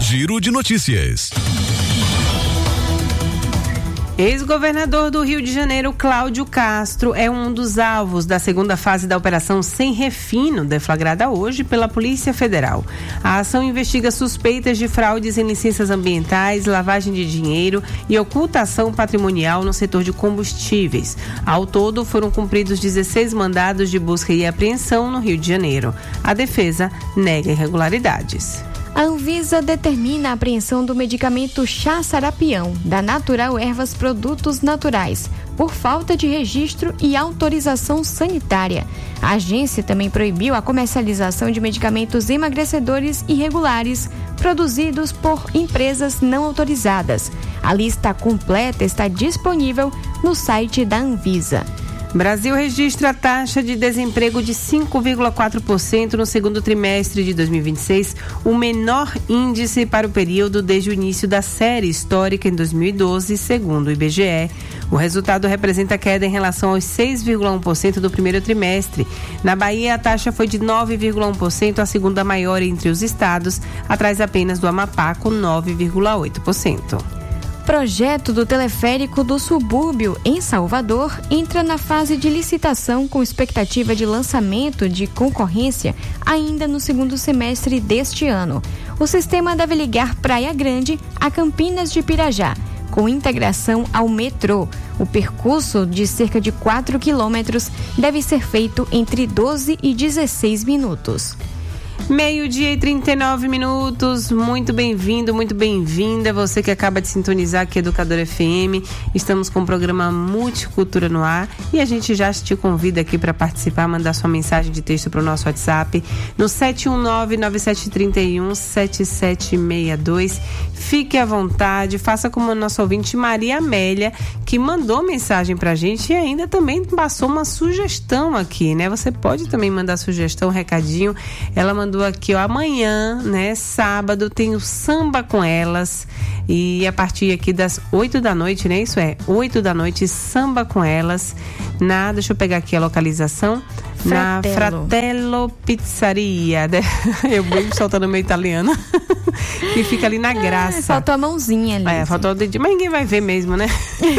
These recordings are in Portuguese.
Giro de notícias. Ex-governador do Rio de Janeiro, Cláudio Castro, é um dos alvos da segunda fase da Operação Sem Refino, deflagrada hoje pela Polícia Federal. A ação investiga suspeitas de fraudes em licenças ambientais, lavagem de dinheiro e ocultação patrimonial no setor de combustíveis. Ao todo, foram cumpridos 16 mandados de busca e apreensão no Rio de Janeiro. A defesa nega irregularidades. A Anvisa determina a apreensão do medicamento chá sarapião, da Natural Ervas Produtos Naturais, por falta de registro e autorização sanitária. A agência também proibiu a comercialização de medicamentos emagrecedores irregulares produzidos por empresas não autorizadas. A lista completa está disponível no site da Anvisa. Brasil registra a taxa de desemprego de 5,4% no segundo trimestre de 2026, o menor índice para o período desde o início da série histórica em 2012, segundo o IBGE. O resultado representa queda em relação aos 6,1% do primeiro trimestre. Na Bahia, a taxa foi de 9,1%, a segunda maior entre os estados, atrás apenas do Amapá, com 9,8%. Projeto do teleférico do subúrbio em Salvador entra na fase de licitação com expectativa de lançamento de concorrência ainda no segundo semestre deste ano. O sistema deve ligar Praia Grande a Campinas de Pirajá, com integração ao metrô. O percurso de cerca de 4 quilômetros deve ser feito entre 12 e 16 minutos. 12:39, muito bem-vindo, muito bem-vinda, você que acaba de sintonizar aqui Educadora FM, estamos com o programa Multicultura no ar e a gente já te convida aqui para participar, mandar sua mensagem de texto para o nosso WhatsApp no 719-9731-7762, fique à vontade, faça como a nossa ouvinte Maria Amélia, que mandou mensagem pra gente e ainda também passou uma sugestão aqui, né? Você pode também mandar sugestão, recadinho, ela mandou aqui, ó, amanhã, né, sábado, tem o Samba com Elas e a partir aqui das 8 da noite, né, isso é, 8 da noite, Samba com Elas, deixa eu pegar aqui a localização, na Fratello Pizzaria, né? Eu bem soltando meio italiano, que fica ali na Graça. Faltou a mãozinha ali. Faltou o dedinho, mas ninguém vai ver mesmo, né?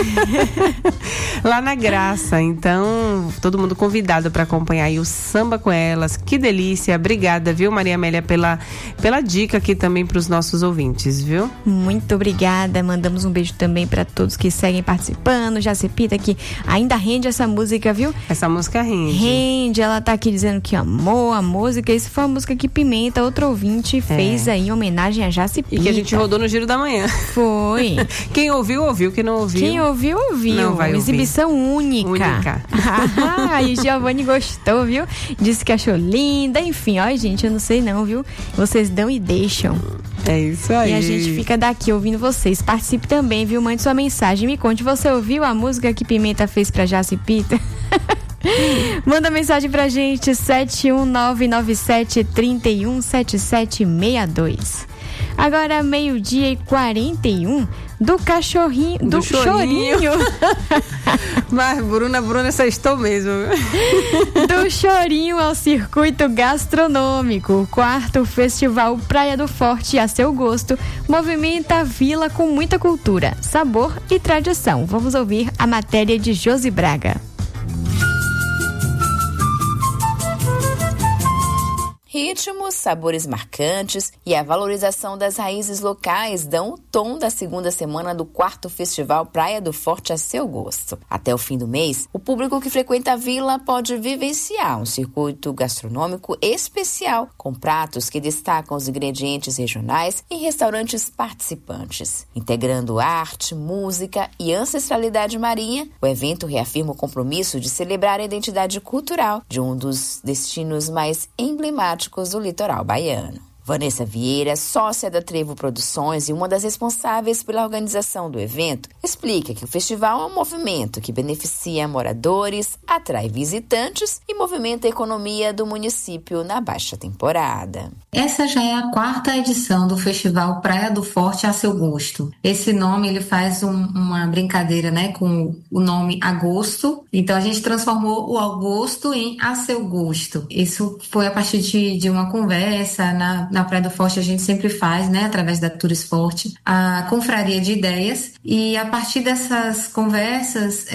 Lá na Graça, então, todo mundo convidado para acompanhar aí o Samba com Elas, que delícia, obrigada, viu, Maria Amélia, pela dica aqui também para os nossos ouvintes, viu? Muito obrigada, mandamos um beijo também para todos que seguem participando, já se pita que ainda rende essa música, viu? Essa música rende. Ela tá aqui dizendo que amou a música, isso foi uma música que Pimenta, outro ouvinte, fez aí em homenagem a Jaci Pita. E que a gente rodou no Giro da Manhã. Foi. Quem ouviu, quem não ouviu. Quem ouviu, ouviu. Não vai Exibição única. E o Giovanni gostou, viu? Disse que achou linda, enfim, ó, gente, eu não sei não, viu? Vocês dão e deixam. É isso aí. E a gente fica daqui ouvindo vocês. Participe também, viu? Mande sua mensagem. Me conte, você ouviu a música que Pimenta fez pra Jaci Pita? Manda mensagem pra gente, 71997317762. Agora 12:41 do cachorrinho, do chorinho. Mas Bruna, sextou mesmo. Do chorinho ao circuito gastronômico. O quarto Festival Praia do Forte, a seu gosto, movimenta a vila com muita cultura, sabor e tradição. Vamos ouvir a matéria de Josi Braga. Ritmos, sabores marcantes e a valorização das raízes locais dão o tom da segunda semana do quarto Festival Praia do Forte a seu gosto. Até o fim do mês, o público que frequenta a vila pode vivenciar um circuito gastronômico especial, com pratos que destacam os ingredientes regionais e restaurantes participantes. Integrando arte, música e ancestralidade marinha, o evento reafirma o compromisso de celebrar a identidade cultural de um dos destinos mais emblemáticos do litoral baiano. Vanessa Vieira, sócia da Trevo Produções e uma das responsáveis pela organização do evento, explica que o festival é um movimento que beneficia moradores, atrai visitantes e movimenta a economia do município na baixa temporada. Essa já é a quarta edição do Festival Praia do Forte a seu gosto. Esse nome ele faz uma brincadeira, né, com o nome agosto. Então a gente transformou o agosto em a seu gosto. Isso foi a partir de uma conversa na Praia do Forte a gente sempre faz, né, através da Turisforte, a confraria de ideias, e a partir dessas conversas,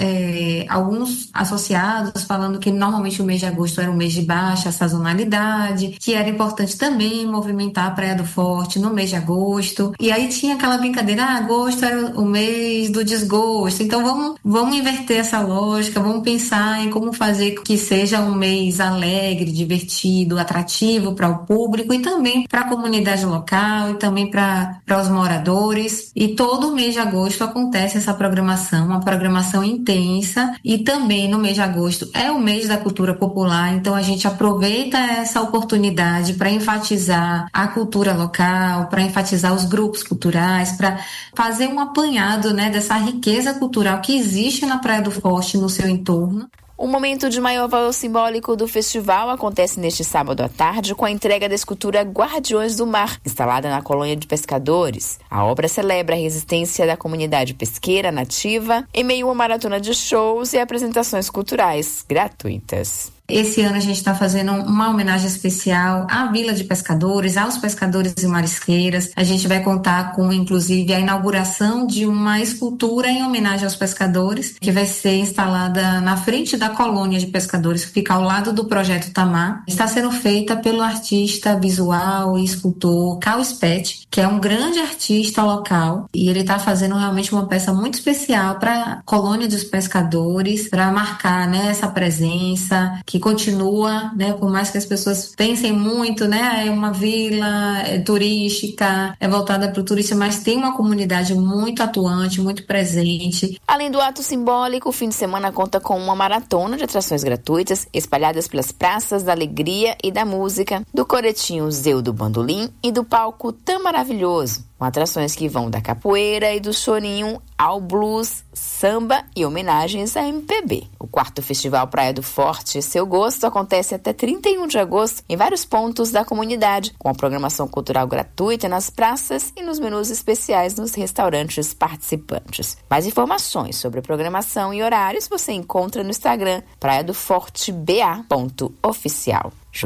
alguns associados falando que normalmente o mês de agosto era um mês de baixa sazonalidade, que era importante também movimentar a Praia do Forte no mês de agosto, e aí tinha aquela brincadeira, agosto era o mês do desgosto, então vamos inverter essa lógica, vamos pensar em como fazer que seja um mês alegre, divertido, atrativo para o público e também para a comunidade local e também para os moradores. E todo mês de agosto acontece essa programação, uma programação intensa, e também no mês de agosto é o mês da cultura popular, então a gente aproveita essa oportunidade para enfatizar a cultura local, para enfatizar os grupos culturais, para fazer um apanhado, né, dessa riqueza cultural que existe na Praia do Forte e no seu entorno. O momento de maior valor simbólico do festival acontece neste sábado à tarde com a entrega da escultura Guardiões do Mar, instalada na colônia de pescadores. A obra celebra a resistência da comunidade pesqueira nativa em meio a uma maratona de shows e apresentações culturais gratuitas. Esse ano a gente está fazendo uma homenagem especial à Vila de Pescadores, aos pescadores e marisqueiras. A gente vai contar com, inclusive, a inauguração de uma escultura em homenagem aos pescadores, que vai ser instalada na frente da colônia de pescadores, que fica ao lado do Projeto Tamar. Está sendo feita pelo artista visual e escultor Carl Spett, que é um grande artista local, e ele está fazendo realmente uma peça muito especial para a colônia dos pescadores, para marcar, né, essa presença que continua, né, por mais que as pessoas pensem muito, né, é uma vila turística, é voltada para o turista, mas tem uma comunidade muito atuante, muito presente. Além do ato simbólico, o fim de semana conta com uma maratona de atrações gratuitas espalhadas pelas praças da alegria e da música, do coretinho Zeu do Bandolim e do palco Tão Maravilhoso, com atrações que vão da capoeira e do chorinho ao blues, samba e homenagens à MPB. O 4º Festival Praia do Forte Seu Gosto acontece até 31 de agosto em vários pontos da comunidade, com a programação cultural gratuita nas praças e nos menus especiais nos restaurantes participantes. Mais informações sobre a programação e horários você encontra no Instagram praiadoforteba.oficial.